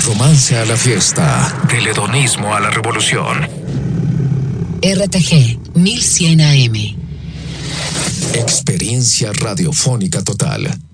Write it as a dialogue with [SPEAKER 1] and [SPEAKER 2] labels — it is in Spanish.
[SPEAKER 1] romance a la fiesta, del hedonismo a la revolución.
[SPEAKER 2] RTG 1100 AM.
[SPEAKER 1] Experiencia radiofónica total.